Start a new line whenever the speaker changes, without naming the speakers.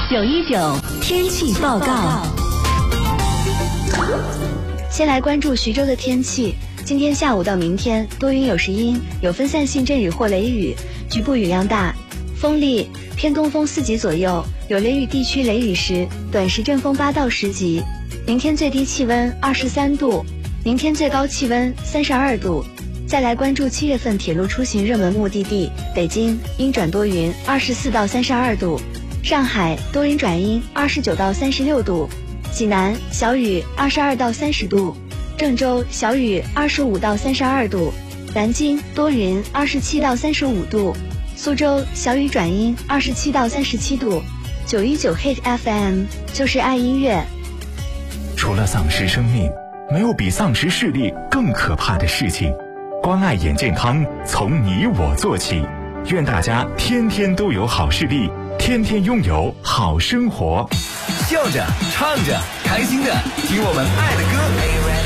919天气报告。先来关注徐州的天气。今天下午到明天多云有时阴，有分散性阵雨或雷雨，局部雨量大，风力偏东风4级左右，有雷雨地区雷雨时短时阵风8到10级。明天最低气温23度，明天最高气温32度。再来关注7月份铁路出行热门目的地，北京阴转多云24到32度，上海多云转阴29到36度，济南小雨22到30度，郑州小雨25到32度，南京多云27到35度，苏州小雨转阴27到37度。919 Hit FM 就是爱音乐。
除了丧失生命，没有比丧失视力更可怕的事情。关爱眼健康，从你我做起。愿大家天天都有好视力，天天拥有好生活。
笑着唱着开心的听我们爱的歌。